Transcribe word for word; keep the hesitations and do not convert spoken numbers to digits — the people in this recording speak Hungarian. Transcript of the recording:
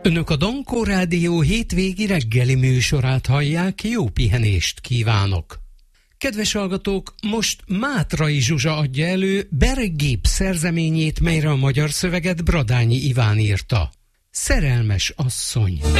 Önök a Dankó Rádió hétvégi reggeli műsorát hallják, jó pihenést kívánok! Kedves hallgatók, most Mátrai Zsuzsa adja elő Bergép szerzeményét, melyre a magyar szöveget Bradányi Iván írta. Szerelmes asszony.